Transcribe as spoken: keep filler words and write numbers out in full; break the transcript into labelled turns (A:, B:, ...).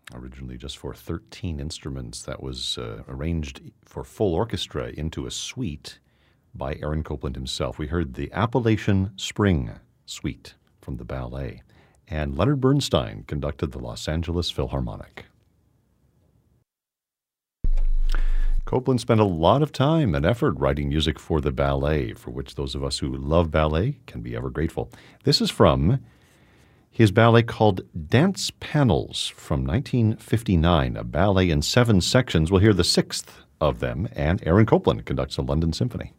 A: originally just for thirteen instruments. That was uh, arranged for full orchestra into a suite by Aaron Copland himself. We heard the Appalachian Spring Suite from the ballet. And Leonard Bernstein conducted the Los Angeles Philharmonic. Copland spent a lot of time and effort writing music for the ballet, for which those of us who love ballet can be ever grateful. This is from his ballet called Dance Panels from nineteen fifty-nine, a ballet in seven sections. We'll hear the sixth of them, and Aaron Copland conducts a London Symphony.